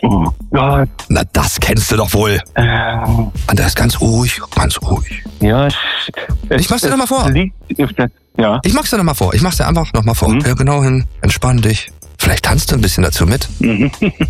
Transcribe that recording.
Oh Gott. Na, das kennst du doch wohl. Und der ist ganz ruhig, ganz ruhig. Ja, Ich mach's dir noch mal vor. Ja. Ich mach's dir noch mal vor. Ich mach's dir einfach noch mal vor. Hör genau hin, entspann dich. Vielleicht tanzt du ein bisschen dazu mit.